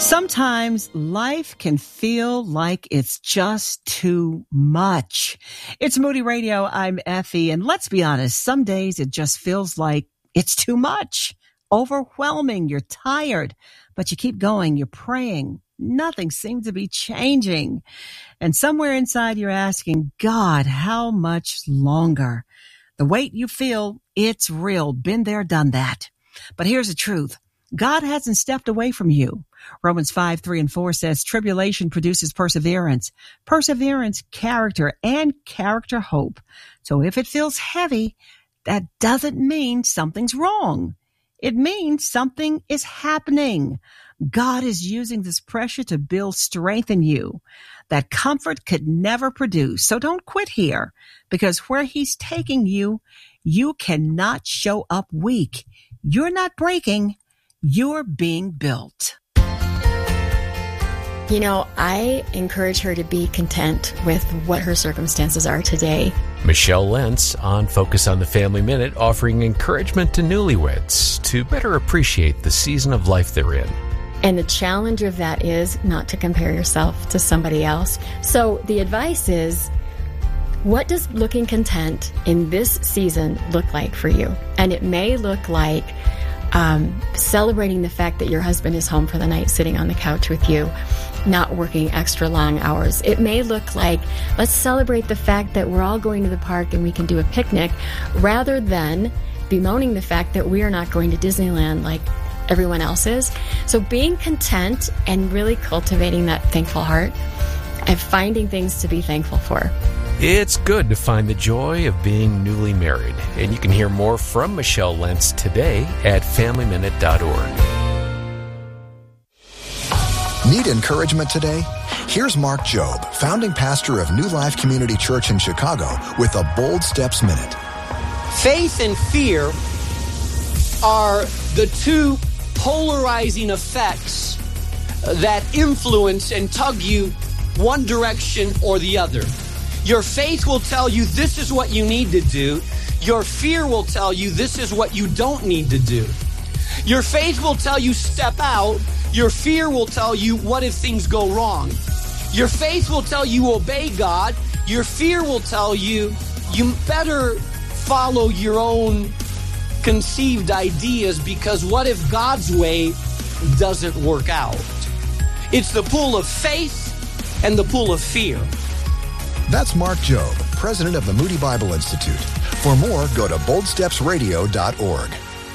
Sometimes life can feel like it's just too much. It's Moody Radio. I'm Effie. And let's be honest, some days it just feels like it's too much. Overwhelming. You're tired, but you keep going. You're praying. Nothing seems to be changing. And somewhere inside you're asking, God, how much longer? The weight you feel, it's real. Been there, done that. But here's the truth. God hasn't stepped away from you. Romans 5:3-4 says, tribulation produces perseverance, perseverance, character, and character hope. So if it feels heavy, that doesn't mean something's wrong. It means something is happening. God is using this pressure to build strength in you that comfort could never produce. So don't quit here, because where he's taking you, you cannot show up weak. You're not breaking. You're being built. You know, I encourage her to be content with what her circumstances are today. Michelle Lentz on Focus on the Family Minute, offering encouragement to newlyweds to better appreciate the season of life they're in. And the challenge of that is not to compare yourself to somebody else. So the advice is, what does looking content in this season look like for you? And it may look like celebrating the fact that your husband is home for the night, sitting on the couch with you, not working extra long hours. It may look like, let's celebrate the fact that we're all going to the park and we can do a picnic, rather than bemoaning the fact that we are not going to Disneyland like everyone else is. So being content and really cultivating that thankful heart and finding things to be thankful for. It's good to find the joy of being newly married. And you can hear more from Michelle Lentz today at FamilyMinute.org. Need encouragement today? Here's Mark Jobe, founding pastor of New Life Community Church in Chicago, with a Bold Steps Minute. Faith and fear are the two polarizing effects that influence and tug you one direction or the other. Your faith will tell you this is what you need to do. Your fear will tell you this is what you don't need to do. Your faith will tell you step out. Your fear will tell you what if things go wrong. Your faith will tell you obey God. Your fear will tell you you better follow your own conceived ideas, because what if God's way doesn't work out? It's the pool of faith and the pool of fear. That's Mark Jobe, president of the Moody Bible Institute. For more, go to boldstepsradio.org.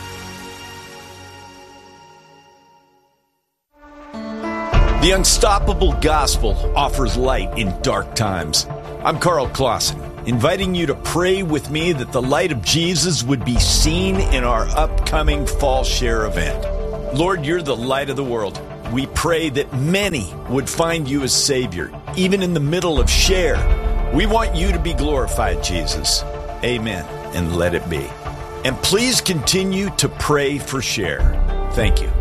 The Unstoppable Gospel offers light in dark times. I'm Carl Clausen, inviting you to pray with me that the light of Jesus would be seen in our upcoming Fall Share event. Lord, you're the light of the world. We pray that many would find you as Savior, even in the middle of Share. We want you to be glorified, Jesus. Amen, and let it be. And please continue to pray for Share. Thank you.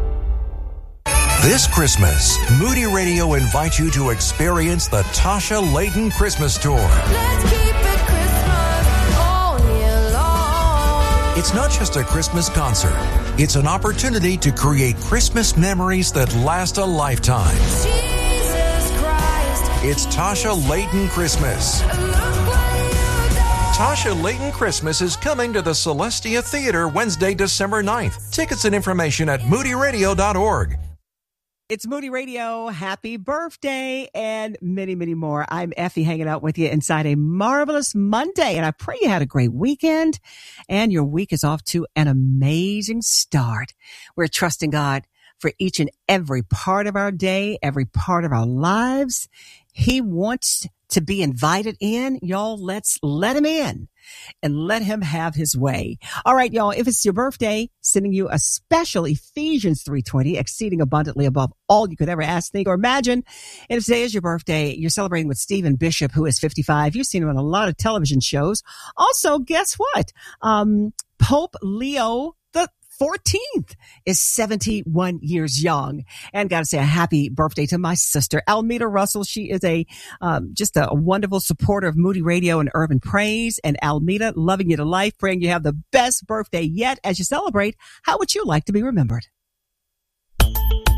This Christmas, Moody Radio invites you to experience the Tasha Layton Christmas Tour. Let's keep it Christmas all year long. It's not just a Christmas concert. It's an opportunity to create Christmas memories that last a lifetime. Jesus Christ. It's Tasha Layton Christmas. Look what you done. Tasha Layton Christmas is coming to the Celestia Theater Wednesday, December 9th. Tickets and information at moodyradio.org. It's Moody Radio. Happy birthday and many, many more. I'm Effie, hanging out with you inside a marvelous Monday. And I pray you had a great weekend and your week is off to an amazing start. We're trusting God for each and every part of our day, every part of our lives. He wants to be invited in. Y'all, let's let him in and let him have his way. All right, y'all, if it's your birthday, sending you a special Ephesians 3:20, exceeding abundantly above all you could ever ask, think, or imagine. And if today is your birthday, you're celebrating with Stephen Bishop, who is 55. You've seen him on a lot of television shows. Also, guess what? Pope Leo the 14th is 71 years young. And got to say a happy birthday to my sister, Almeda Russell. She is just a wonderful supporter of Moody Radio and Urban Praise. And Almeda, loving you to life, praying you have the best birthday yet as you celebrate. How would you like to be remembered?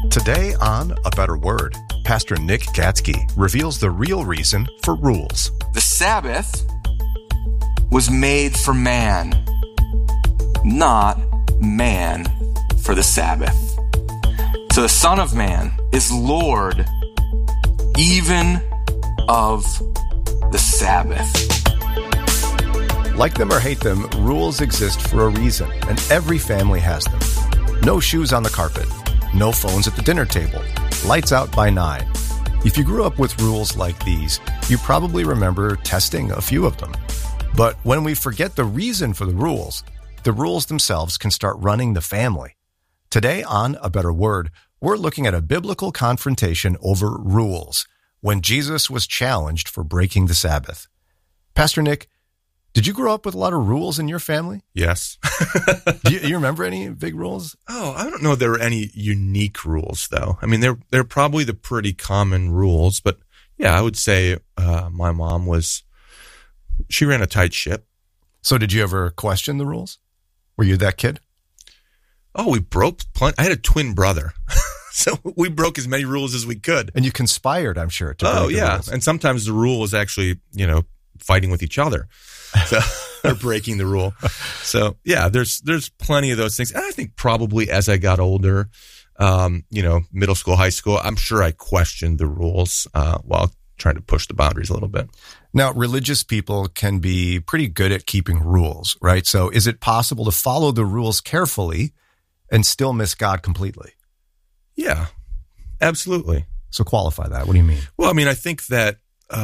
Today on A Better Word, Pastor Nick Gatsky reveals the real reason for rules. The Sabbath was made for man, not man for the Sabbath. So the Son of Man is Lord even of the Sabbath. Like them or hate them, rules exist for a reason, and every family has them. No shoes on the carpet. No phones at the dinner table. Lights out by 9. If you grew up with rules like these, you probably remember testing a few of them. But when we forget the reason for the rules themselves can start running the family. Today on A Better Word, we're looking at a biblical confrontation over rules when Jesus was challenged for breaking the Sabbath. Pastor Nick, did you grow up with a lot of rules in your family? Yes. Do you remember any big rules? Oh, I don't know if there were any unique rules, though. I mean, they're probably the pretty common rules, but yeah, I would say my mom she ran a tight ship. So did you ever question the rules? Were you that kid? Oh, we broke plenty. I had a twin brother. So we broke as many rules as we could. And you conspired, I'm sure, to break the rules. And sometimes the rule is actually, fighting with each other. So they're breaking the rule. So yeah, there's plenty of those things. And I think probably as I got older, middle school, high school, I'm sure I questioned the rules while trying to push the boundaries a little bit. Now, religious people can be pretty good at keeping rules, right? So is it possible to follow the rules carefully and still miss God completely? Yeah, absolutely. So qualify that. What do you mean? Well, I mean, I think that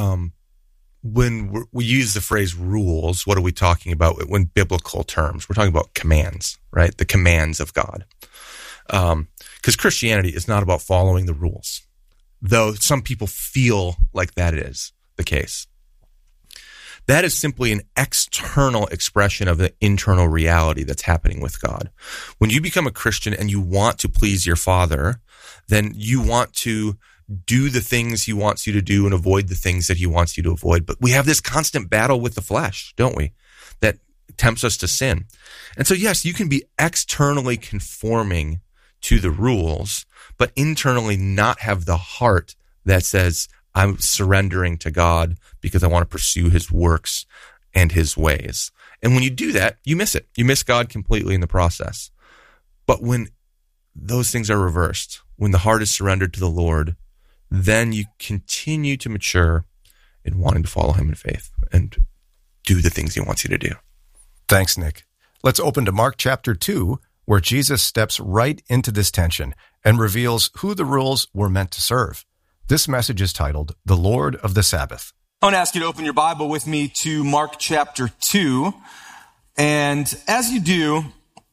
when we use the phrase rules, what are we talking about when biblical terms? We're talking about commands, right? The commands of God. Because Christianity is not about following the rules, though some people feel like that is the case. That is simply an external expression of the internal reality that's happening with God. When you become a Christian and you want to please your Father, then you want to do the things He wants you to do and avoid the things that He wants you to avoid. But we have this constant battle with the flesh, don't we? That tempts us to sin. And so, yes, you can be externally conforming to the rules, but internally not have the heart that says, I'm surrendering to God because I want to pursue His works and His ways. And when you do that, you miss it. You miss God completely in the process. But when those things are reversed, when the heart is surrendered to the Lord, then you continue to mature in wanting to follow Him in faith and do the things He wants you to do. Thanks, Nick. Let's open to Mark chapter 2, where Jesus steps right into this tension and reveals who the rules were meant to serve. This message is titled, The Lord of the Sabbath. I want to ask you to open your Bible with me to Mark chapter 2. And as you do,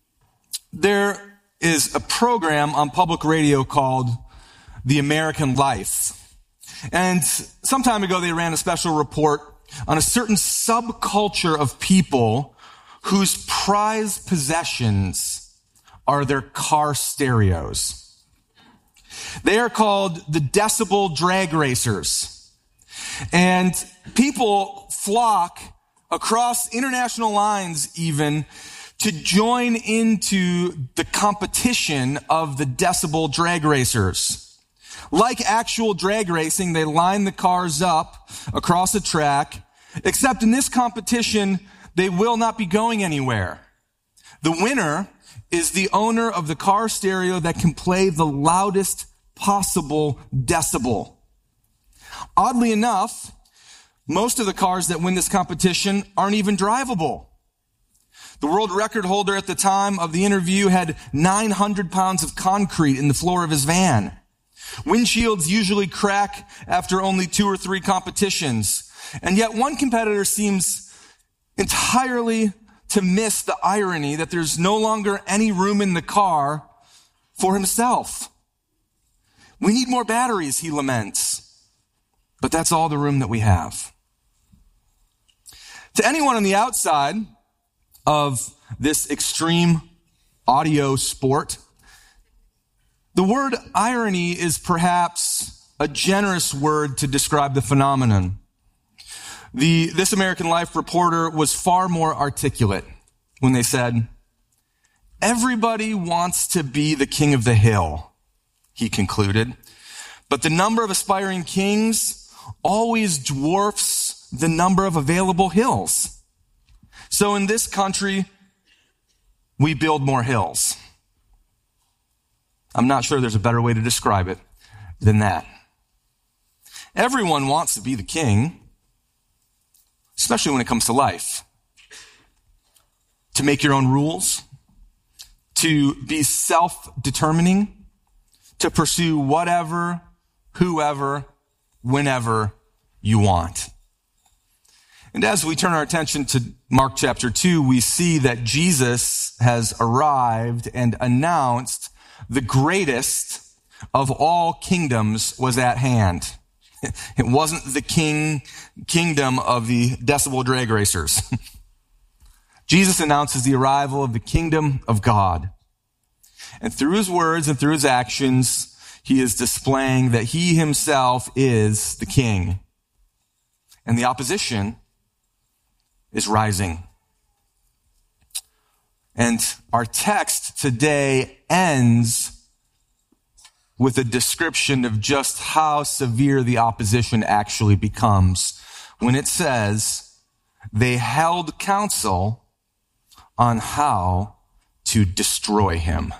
there is a program on public radio called The American Life. And some time ago, they ran a special report on a certain subculture of people whose prized possessions are their car stereos. They are called the decibel drag racers. And people flock across international lines even to join into the competition of the decibel drag racers. Like actual drag racing, they line the cars up across a track, except in this competition, they will not be going anywhere. The winner is the owner of the car stereo that can play the loudest possible decibel. Oddly enough, most of the cars that win this competition aren't even drivable. The world record holder at the time of the interview had 900 pounds of concrete in the floor of his van. Windshields usually crack after only 2 or 3 competitions. And yet one competitor seems entirely to miss the irony that there's no longer any room in the car for himself. We need more batteries, he laments. But that's all the room that we have. To anyone on the outside of this extreme audio sport, the word irony is perhaps a generous word to describe the phenomenon. This American Life reporter was far more articulate when they said, everybody wants to be the king of the hill. he concluded. But the number of aspiring kings always dwarfs the number of available hills. So in this country, we build more hills. I'm not sure there's a better way to describe it than that. Everyone wants to be the king, especially when it comes to life. To make your own rules, to be self-determining, to pursue whatever, whoever, whenever you want. And as we turn our attention to Mark chapter 2, we see that Jesus has arrived and announced the greatest of all kingdoms was at hand. It wasn't the kingdom of the decibel drag racers. Jesus announces the arrival of the kingdom of God. And through his words and through his actions, he is displaying that he himself is the king. And the opposition is rising. And our text today ends with a description of just how severe the opposition actually becomes when it says they held counsel on how to destroy him.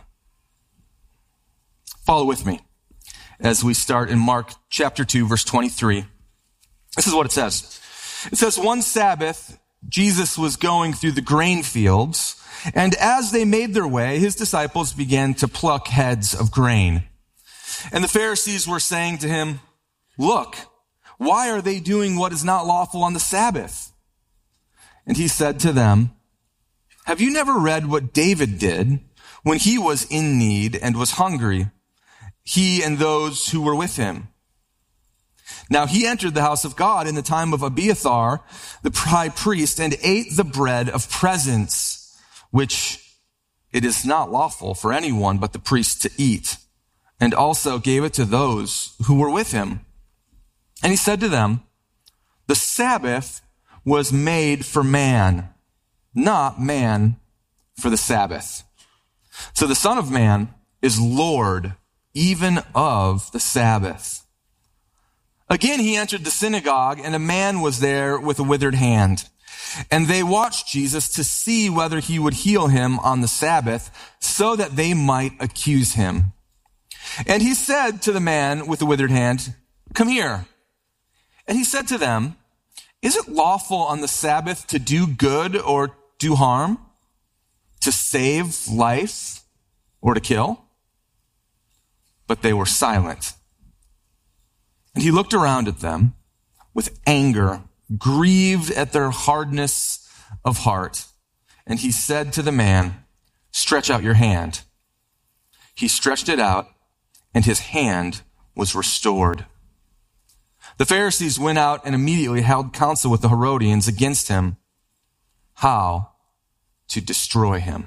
Follow with me as we start in Mark chapter 2, verse 23. This is what it says. It says, one Sabbath, Jesus was going through the grain fields, and as they made their way, his disciples began to pluck heads of grain. And the Pharisees were saying to him, look, why are they doing what is not lawful on the Sabbath? And he said to them, have you never read what David did when he was in need and was hungry, he and those who were with him? Now he entered the house of God in the time of Abiathar, the high priest, and ate the bread of presence, which it is not lawful for anyone but the priest to eat, and also gave it to those who were with him. And he said to them, the Sabbath was made for man, not man for the Sabbath. So the Son of Man is Lord even of the Sabbath. Again, he entered the synagogue, and a man was there with a withered hand. And they watched Jesus to see whether he would heal him on the Sabbath, so that they might accuse him. And he said to the man with the withered hand, come here. And he said to them, is it lawful on the Sabbath to do good or do harm, to save life or to kill? But they were silent. And he looked around at them with anger, grieved at their hardness of heart. And he said to the man, stretch out your hand. He stretched it out, and his hand was restored. The Pharisees went out and immediately held counsel with the Herodians against him, how to destroy him.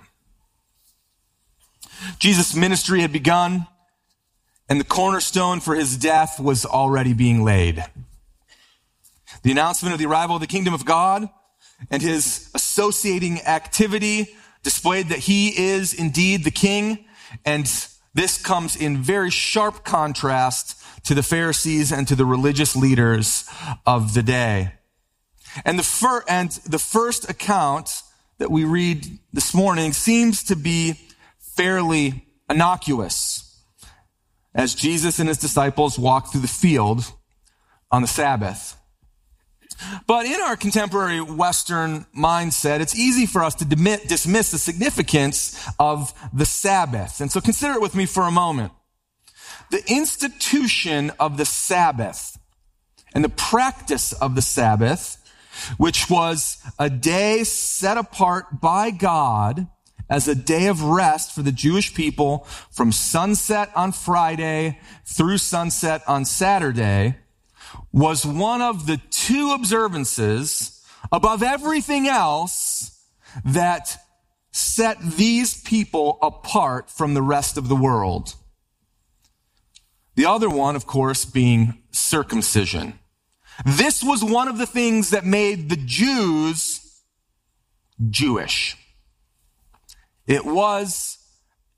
Jesus' ministry had begun, and the cornerstone for his death was already being laid. The announcement of the arrival of the kingdom of God and his associating activity displayed that he is indeed the king, and this comes in very sharp contrast to the Pharisees and to the religious leaders of the day. And the first account that we read this morning seems to be fairly innocuous, as Jesus and his disciples walk through the field on the Sabbath. But in our contemporary Western mindset, it's easy for us to dismiss the significance of the Sabbath. And so consider it with me for a moment. The institution of the Sabbath and the practice of the Sabbath, which was a day set apart by God as a day of rest for the Jewish people from sunset on Friday through sunset on Saturday, was one of the two observances above everything else that set these people apart from the rest of the world. The other one, of course, being circumcision. This was one of the things that made the Jews Jewish. It was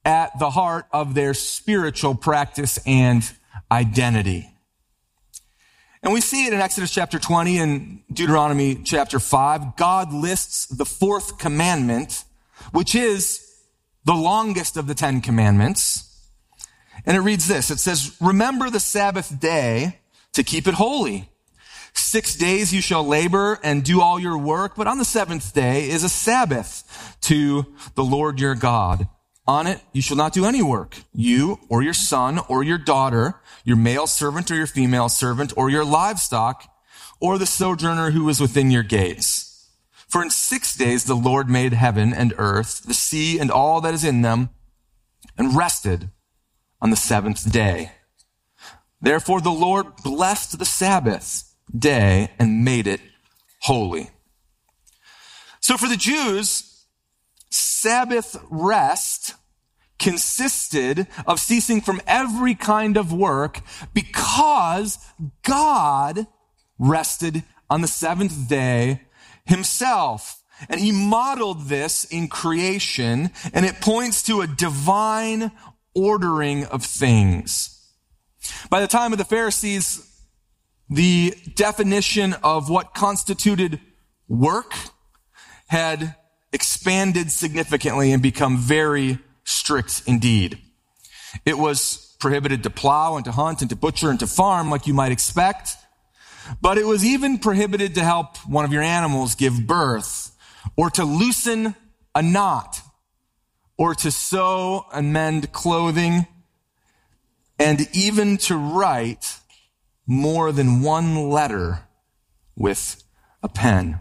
at the heart of their spiritual practice and identity. And we see it in Exodus chapter 20 and Deuteronomy chapter 5. God lists the fourth commandment, which is the longest of the 10 commandments. And it reads this. It says, remember the Sabbath day to keep it holy. 6 days you shall labor and do all your work, but on the seventh day is a Sabbath to the Lord your God. On it you shall not do any work, you or your son or your daughter, your male servant or your female servant, or your livestock, or the sojourner who is within your gates. For in 6 days the Lord made heaven and earth, the sea and all that is in them, and rested on the seventh day. Therefore the Lord blessed the Sabbath day and made it holy. So for the Jews, Sabbath rest consisted of ceasing from every kind of work because God rested on the seventh day himself. And he modeled this in creation, and it points to a divine ordering of things. By the time of the Pharisees, the definition of what constituted work had expanded significantly and become very strict indeed. It was prohibited to plow and to hunt and to butcher and to farm like you might expect, but it was even prohibited to help one of your animals give birth, or to loosen a knot, or to sew and mend clothing, and even to write more than one letter with a pen.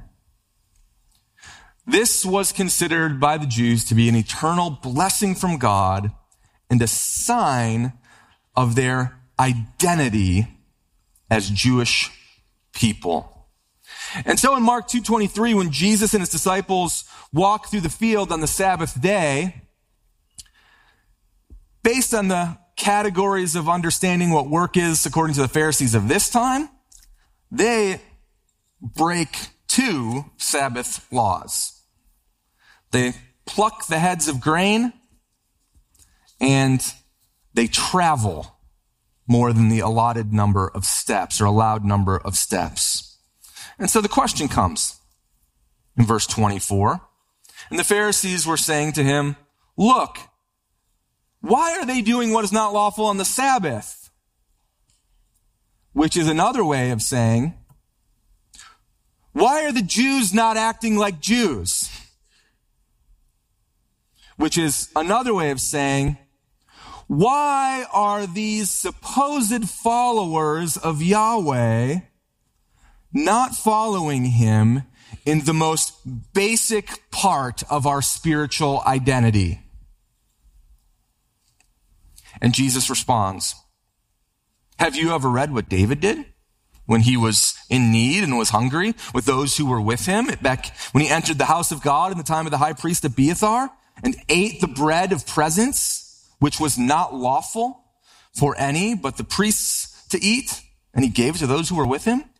This was considered by the Jews to be an eternal blessing from God and a sign of their identity as Jewish people. And so in Mark 2:23, when Jesus and his disciples walk through the field on the Sabbath day, based on the categories of understanding what work is according to the Pharisees of this time, they break two Sabbath laws. They pluck the heads of grain, and they travel more than the allotted number of steps or allowed number of steps. And so the question comes in verse 24. And the Pharisees were saying to him, look, why are they doing what is not lawful on the Sabbath? Which is another way of saying, why are the Jews not acting like Jews? Which is another way of saying, why are these supposed followers of Yahweh not following him in the most basic part of our spiritual identity? And Jesus responds, have you ever read what David did when he was in need and was hungry with those who were with him? Back when he entered the house of God in the time of the high priest Abiathar and ate the bread of presence, which was not lawful for any but the priests to eat, and he gave it to those who were with him?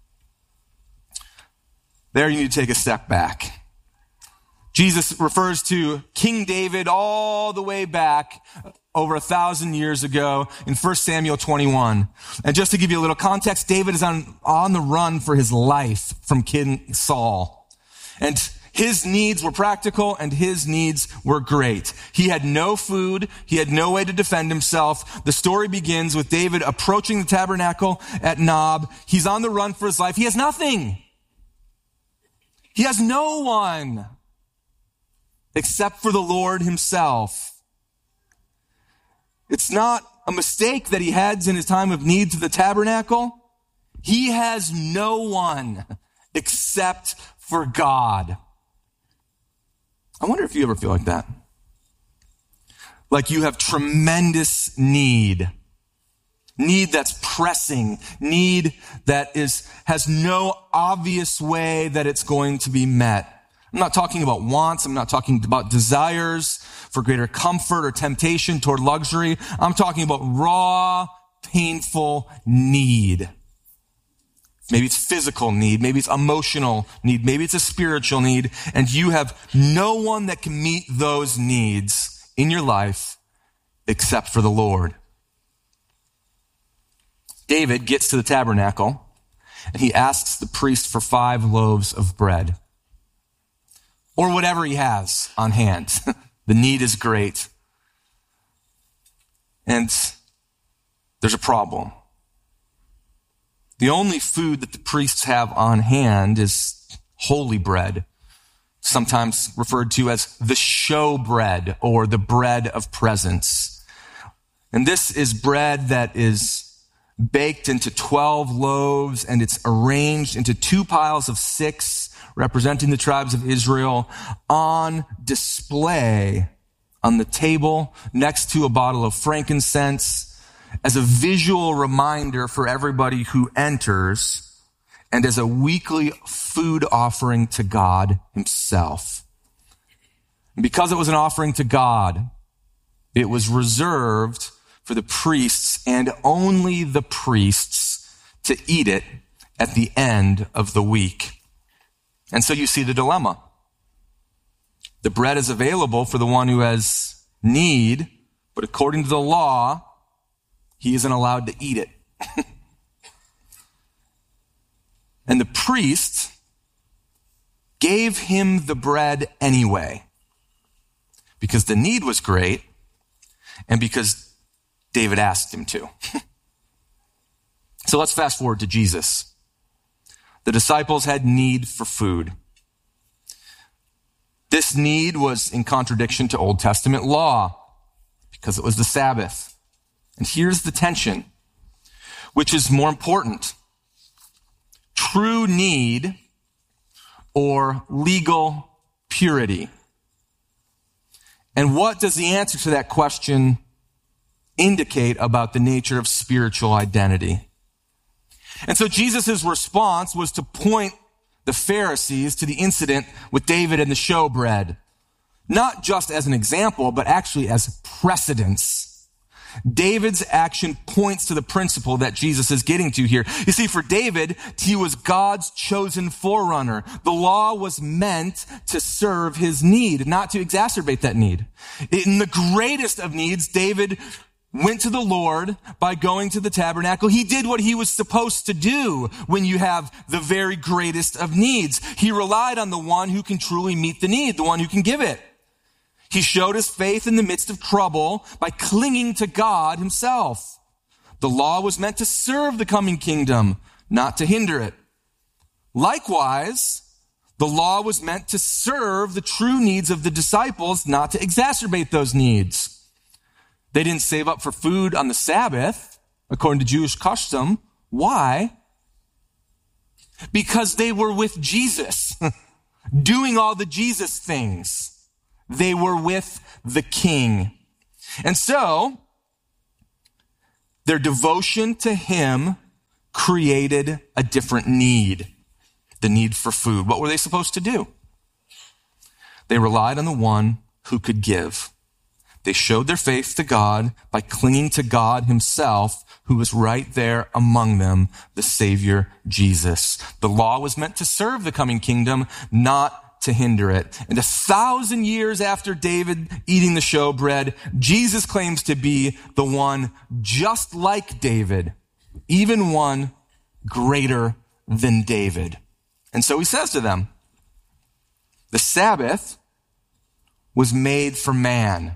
There you need to take a step back. Jesus refers to King David all the way back over 1,000 years ago in 1 Samuel 21. And just to give you a little context, David is on the run for his life from King Saul. And his needs were practical and his needs were great. He had no food. He had no way to defend himself. The story begins with David approaching the tabernacle at Nob. He's on the run for his life. He has nothing. He has no one except for the Lord himself. It's not a mistake that he heads in his time of need to the tabernacle. He has no one except for God. I wonder if you ever feel like that. Like you have tremendous need. Need that's pressing. Need that has no obvious way that it's going to be met. I'm not talking about wants. I'm not talking about desires for greater comfort or temptation toward luxury. I'm talking about raw, painful need. Maybe it's physical need. Maybe it's emotional need. Maybe it's a spiritual need. And you have no one that can meet those needs in your life except for the Lord. David gets to the tabernacle and he asks the priest for 5 loaves of bread, or whatever he has on hand. The need is great. And there's a problem. The only food that the priests have on hand is holy bread, sometimes referred to as the show bread or the bread of presence. And this is bread that is baked into 12 loaves, and it's arranged into 2 piles of 6, representing the tribes of Israel, on display on the table next to a bottle of frankincense as a visual reminder for everybody who enters and as a weekly food offering to God himself. And because it was an offering to God, it was reserved for the priests and only the priests to eat it at the end of the week. And so you see the dilemma. The bread is available for the one who has need, but according to the law, he isn't allowed to eat it. And the priest gave him the bread anyway, because the need was great and because David asked him to. So let's fast forward to Jesus. The disciples had need for food. This need was in contradiction to Old Testament law because it was the Sabbath. And here's the tension. Which is more important? True need or legal purity? And what does the answer to that question indicate about the nature of spiritual identity? And so Jesus' response was to point the Pharisees to the incident with David and the showbread, not just as an example, but actually as precedence. David's action points to the principle that Jesus is getting to here. You see, for David, he was God's chosen forerunner. The law was meant to serve his need, not to exacerbate that need. In the greatest of needs, David went to the Lord by going to the tabernacle. He did what he was supposed to do when you have the very greatest of needs. He relied on the one who can truly meet the need, the one who can give it. He showed his faith in the midst of trouble by clinging to God himself. The law was meant to serve the coming kingdom, not to hinder it. Likewise, the law was meant to serve the true needs of the disciples, not to exacerbate those needs. They didn't save up for food on the Sabbath, according to Jewish custom. Why? Because they were with Jesus, doing all the Jesus things. They were with the King. And so, their devotion to him created a different need, the need for food. What were they supposed to do? They relied on the one who could give. They showed their faith to God by clinging to God himself, who was right there among them, the Savior Jesus. The law was meant to serve the coming kingdom, not to hinder it. And 1,000 years after David eating the showbread, Jesus claims to be the one just like David, even one greater than David. And so he says to them, the Sabbath was made for man,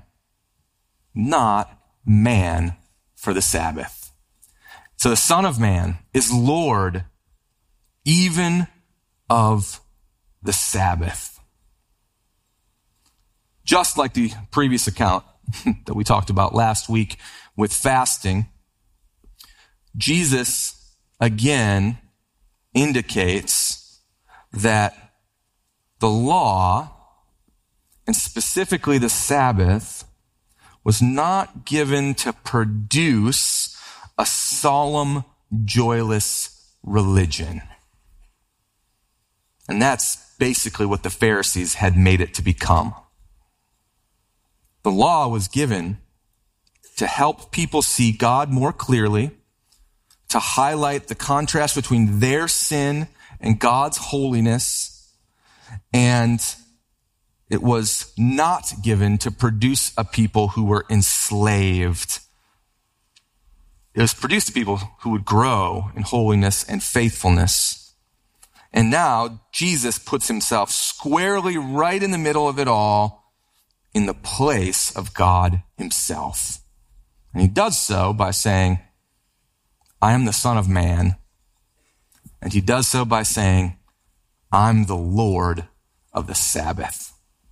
not man for the Sabbath. So the Son of Man is Lord even of the Sabbath. Just like the previous account that we talked about last week with fasting, Jesus again indicates that the law, and specifically the Sabbath, was not given to produce a solemn, joyless religion. And that's basically what the Pharisees had made it to become. The law was given to help people see God more clearly, to highlight the contrast between their sin and God's holiness, and It was not given to produce a people who were enslaved. It was produced to people who would grow in holiness and faithfulness. And now Jesus puts himself squarely right in the middle of it all in the place of God himself. And he does so by saying, I am the Son of Man. And he does so by saying, I'm the Lord of the Sabbath.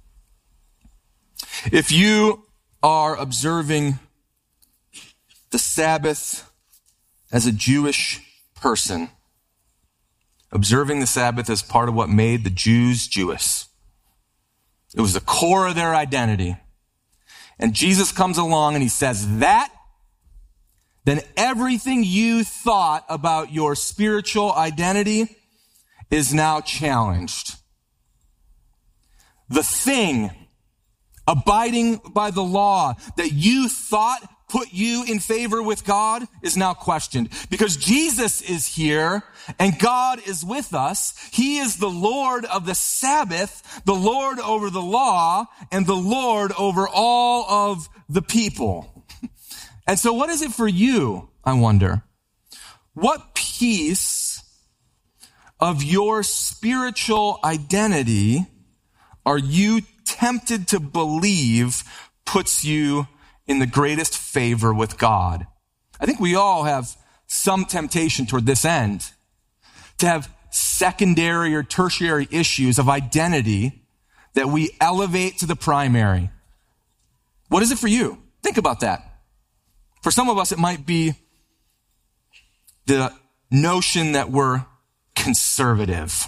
If you are observing the Sabbath as a Jewish person, observing the Sabbath as part of what made the Jews Jewish, it was the core of their identity. And Jesus comes along and he says that, then everything you thought about your spiritual identity is now challenged. The thing abiding by the law that you thought put you in favor with God is now questioned because Jesus is here and God is with us. He is the Lord of the Sabbath, the Lord over the law, and the Lord over all of the people. And so what is it for you, I wonder? What piece of your spiritual identity are you tempted to believe puts you in the greatest favor with God? I think we all have some temptation toward this end, to have secondary or tertiary issues of identity that we elevate to the primary. What is it for you? Think about that. For some of us, it might be the notion that we're conservative.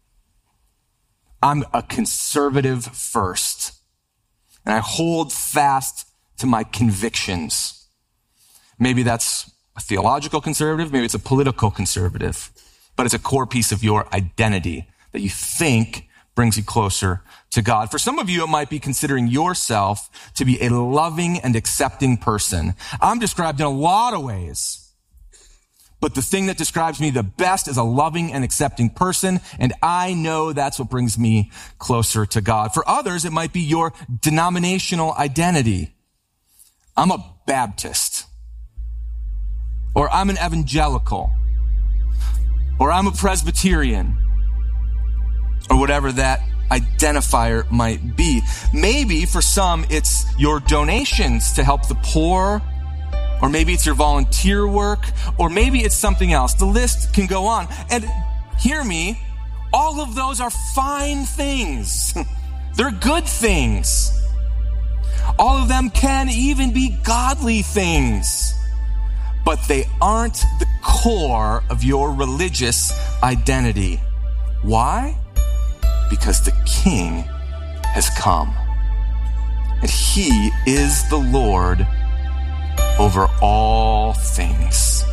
I'm a conservative first, and I hold fast to my convictions. Maybe that's a theological conservative, maybe it's a political conservative, but it's a core piece of your identity that you think brings you closer to God. For some of you, it might be considering yourself to be a loving and accepting person. I'm described in a lot of ways, but the thing that describes me the best is a loving and accepting person, and I know that's what brings me closer to God. For others, it might be your denominational identity. I'm a Baptist, or I'm an evangelical, or I'm a Presbyterian, or whatever that identifier might be. Maybe for some, it's your donations to help the poor, or maybe it's your volunteer work, or maybe it's something else. The list can go on. And hear me, all of those are fine things. They're good things. All of them can even be godly things. But they aren't the core of your religious identity. Why? Because the King has come. And he is the Lord over all things.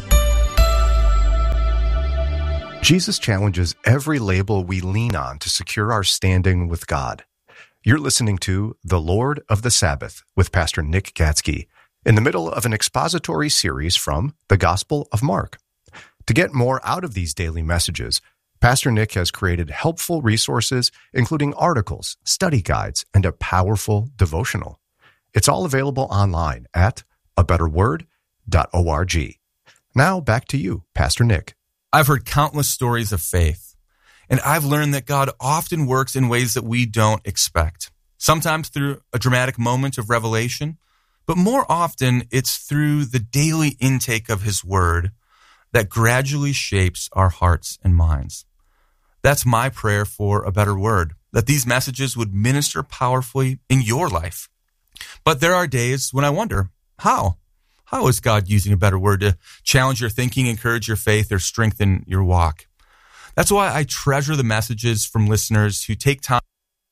Jesus challenges every label we lean on to secure our standing with God. You're listening to The Lord of the Sabbath with Pastor Nick Gatzke, in the middle of an expository series from the Gospel of Mark. To get more out of these daily messages, Pastor Nick has created helpful resources, including articles, study guides, and a powerful devotional. It's all available online at abetterword.org. Now back to you, Pastor Nick. I've heard countless stories of faith, and I've learned that God often works in ways that we don't expect. Sometimes through a dramatic moment of revelation, but more often it's through the daily intake of his word that gradually shapes our hearts and minds. That's my prayer for A Better Word, that these messages would minister powerfully in your life. But there are days when I wonder, how? How is God using A Better Word to challenge your thinking, encourage your faith, or strengthen your walk? That's why I treasure the messages from listeners who take time.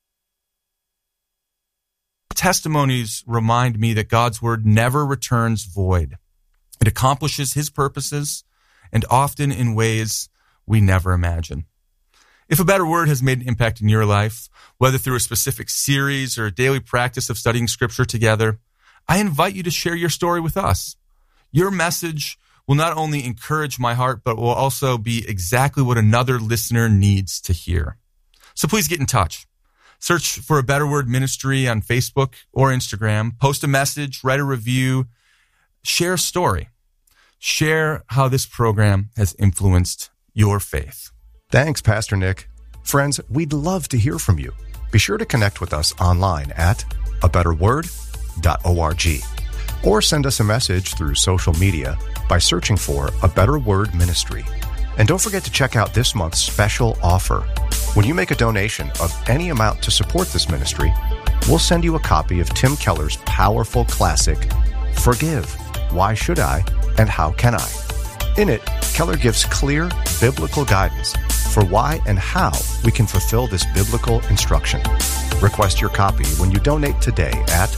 Testimonies remind me that God's Word never returns void. It accomplishes his purposes, and often in ways we never imagine. If A Better Word has made an impact in your life, whether through a specific series or a daily practice of studying Scripture together, I invite you to share your story with us. Your message will not only encourage my heart, but will also be exactly what another listener needs to hear. So please get in touch. Search for A Better Word Ministry on Facebook or Instagram. Post a message, write a review, share a story. Share how this program has influenced your faith. Thanks, Pastor Nick. Friends, we'd love to hear from you. Be sure to connect with us online at abetterword.org or send us a message through social media by searching for A Better Word Ministry. And don't forget to check out this month's special offer. When you make a donation of any amount to support this ministry, we'll send you a copy of Tim Keller's powerful classic, Forgive, Why Should I, and How Can I? In it, Keller gives clear biblical guidance for why and how we can fulfill this biblical instruction. Request your copy when you donate today at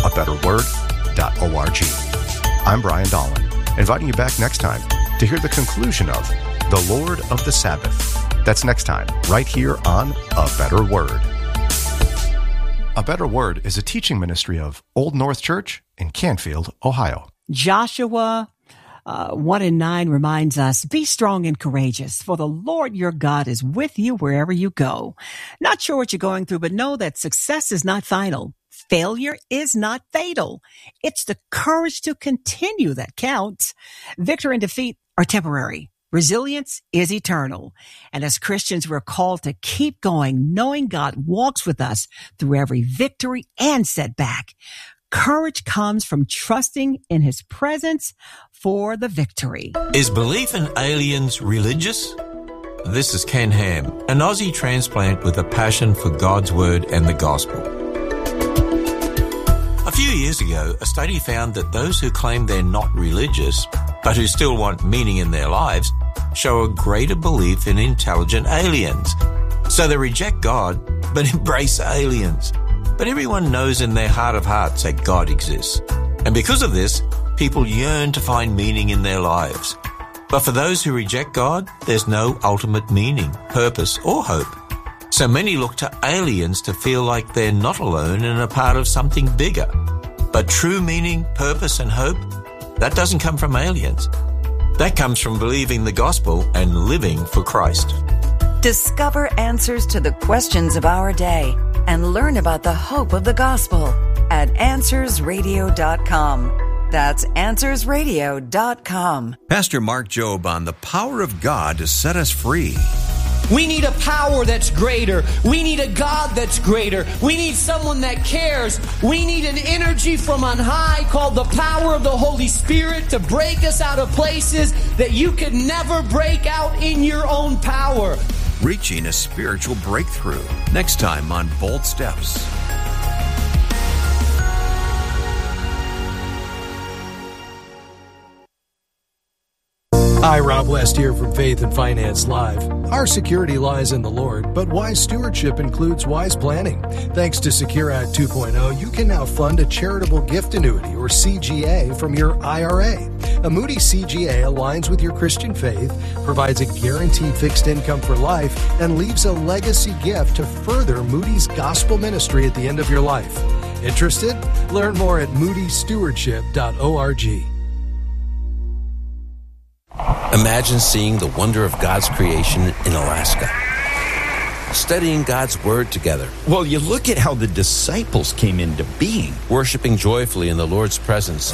abetterword.org. I'm Brian Dolan, inviting you back next time to hear the conclusion of The Lord of the Sabbath. That's next time, right here on A Better Word. A Better Word is a teaching ministry of Old North Church in Canfield, Ohio. Joshua 1:9 reminds us, be strong and courageous, for the Lord your God is with you wherever you go. Not sure what you're going through, but know that success is not final. Failure is not fatal. It's the courage to continue that counts. Victory and defeat are temporary. Resilience is eternal. And as Christians, we're called to keep going, knowing God walks with us through every victory and setback. Courage comes from trusting in his presence for the victory. Is belief in aliens religious? This is Ken Ham, an Aussie transplant with a passion for God's Word and the Gospel. A few years ago, a study found that those who claim they're not religious, but who still want meaning in their lives, show a greater belief in intelligent aliens. So they reject God, but embrace aliens. But everyone knows in their heart of hearts that God exists. And because of this, people yearn to find meaning in their lives. But for those who reject God, there's no ultimate meaning, purpose, or hope. So many look to aliens to feel like they're not alone and a part of something bigger. But true meaning, purpose, and hope, that doesn't come from aliens. That comes from believing the gospel and living for Christ. Discover answers to the questions of our day and learn about the hope of the gospel at AnswersRadio.com. That's AnswersRadio.com. Pastor Mark Jobe on the power of God to set us free. We need a power that's greater. We need a God that's greater. We need someone that cares. We need an energy from on high called the power of the Holy Spirit to break us out of places that you could never break out in your own power. Reaching a spiritual breakthrough. Next time on Bold Steps. Hi, Rob West here from Faith and Finance Live. Our security lies in the Lord, but wise stewardship includes wise planning. Thanks to Secure Act 2.0, you can now fund a charitable gift annuity, or CGA, from your IRA. A Moody CGA aligns with your Christian faith, provides a guaranteed fixed income for life, and leaves a legacy gift to further Moody's gospel ministry at the end of your life. Interested? Learn more at moodystewardship.org. Imagine seeing the wonder of God's creation in Alaska. Studying God's Word together. Well, you look at how the disciples came into being. Worshiping joyfully in the Lord's presence.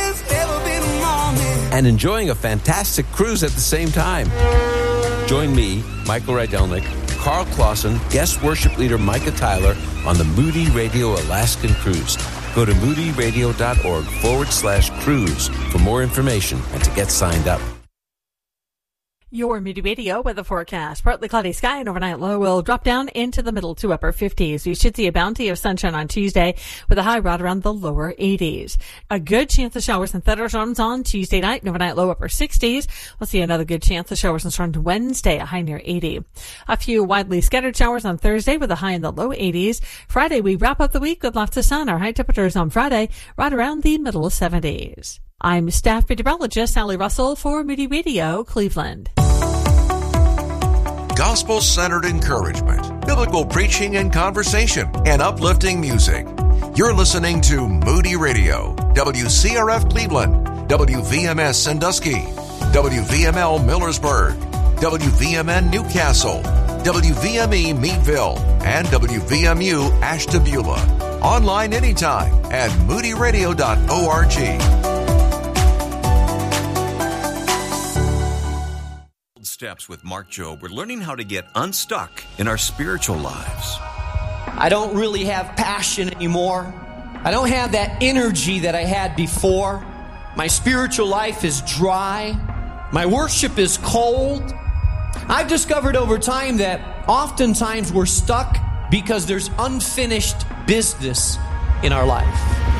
And enjoying a fantastic cruise at the same time. Join me, Michael Rydelnik, Carl Clausen, guest worship leader Micah Tyler on the Moody Radio Alaskan Cruise. Go to moodyradio.org/cruise for more information and to get signed up. Your Moody Radio weather forecast. Partly cloudy sky and overnight low will drop down into the middle to upper 50s. We should see a bounty of sunshine on Tuesday with a high right around the lower 80s. A good chance of showers and thunderstorms on Tuesday night and overnight low upper 60s. We'll see another good chance of showers and storms Wednesday, a high near 80. A few widely scattered showers on Thursday with a high in the low 80s. Friday, we wrap up the week with lots of sun. Our high temperatures on Friday right around the middle 70s. I'm staff meteorologist Sally Russell for Moody Radio, Cleveland. Gospel-centered encouragement, biblical preaching and conversation, and uplifting music. You're listening to Moody Radio, WCRF Cleveland, WVMS Sandusky, WVML Millersburg, WVMN Newcastle, WVME Meadville, and WVMU Ashtabula. Online anytime at moodyradio.org. Steps with Mark Jobe. We're learning how to get unstuck in our spiritual lives. I don't really have passion anymore. I don't have that energy that I had before. My spiritual life is dry. My worship is cold. I've discovered over time that oftentimes we're stuck because there's unfinished business in our life.